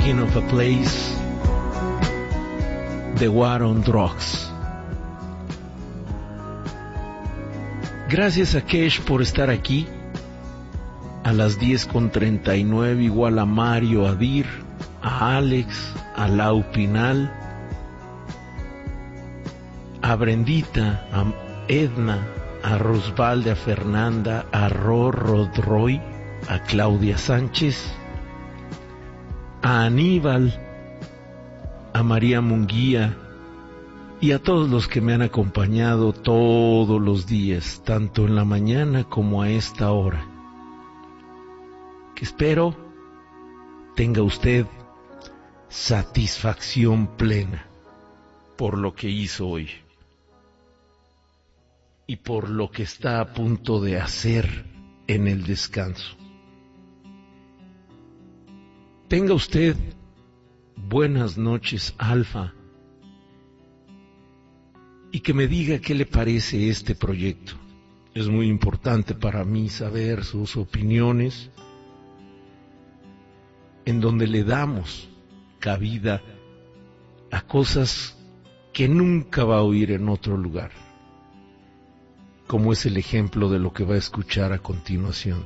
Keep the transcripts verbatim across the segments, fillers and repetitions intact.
King of a Place, The War on Drugs. Gracias a Kesh por estar aquí. A las diez con treinta y nueve, igual a Mario, a Dir, a Alex, a Lau Pinal, a Brendita, a Edna, a Rosvalde, a Fernanda, a Ro Rodroy, a Claudia Sánchez, a Aníbal, a María Munguía y a todos los que me han acompañado todos los días, tanto en la mañana como a esta hora. Que espero tenga usted satisfacción plena por lo que hizo hoy y por lo que está a punto de hacer en el descanso. Tenga usted buenas noches, Alfa, y que me diga qué le parece este proyecto. Es muy importante para mí saber sus opiniones, en donde le damos cabida a cosas que nunca va a oír en otro lugar, como es el ejemplo de lo que va a escuchar a continuación.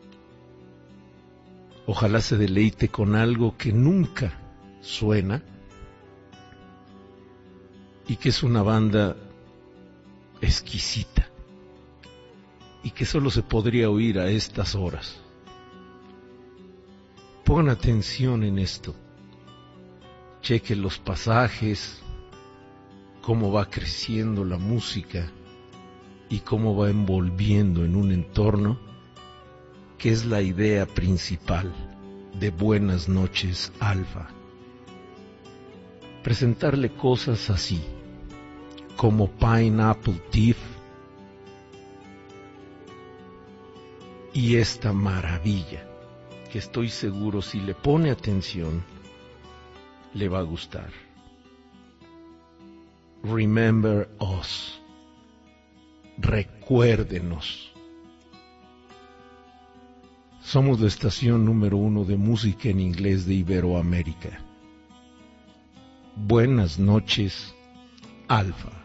Ojalá se deleite con algo que nunca suena y que es una banda exquisita y que solo se podría oír a estas horas. Pongan atención en esto. Cheque los pasajes, cómo va creciendo la música y cómo va envolviendo en un entorno que es la idea principal de Buenas noches, Alfa. Presentarle cosas así, como Pineapple Thief y esta maravilla, que estoy seguro si le pone atención, le va a gustar. Remember Us. Recuérdenos. Somos la estación número uno de música en inglés de Iberoamérica. Buenas noches, Alfa.